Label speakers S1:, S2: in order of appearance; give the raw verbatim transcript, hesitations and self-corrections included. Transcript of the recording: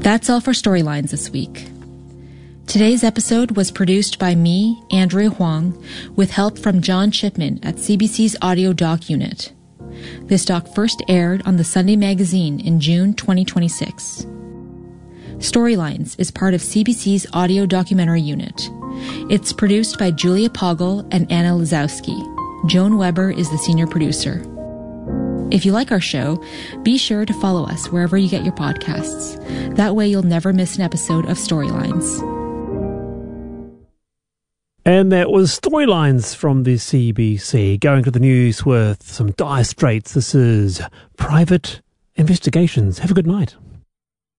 S1: That's all for Storylines this week. Today's episode was produced by me, Andrea Huang, with help from John Chipman at C B C's Audio Doc Unit. This doc first aired on the Sunday Magazine in June twenty twenty-six. Storylines is part of C B C's Audio Documentary Unit. It's produced by Julia Poggle and Anna Lazowski. Joan Weber is the senior producer. If you like our show, be sure to follow us wherever you get your podcasts. That way you'll never miss an episode of Storylines.
S2: And that was Storylines from the C B C. Going to the news with some Dire Straits. This is Private Investigations. Have a good night.